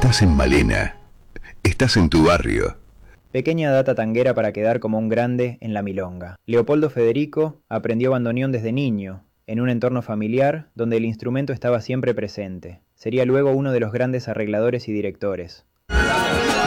estás en Malena. Estás en tu barrio. Pequeña data tanguera para quedar como un grande en la milonga. Leopoldo Federico aprendió bandoneón desde niño, en un entorno familiar donde el instrumento estaba siempre presente. Sería luego uno de los grandes arregladores y directores.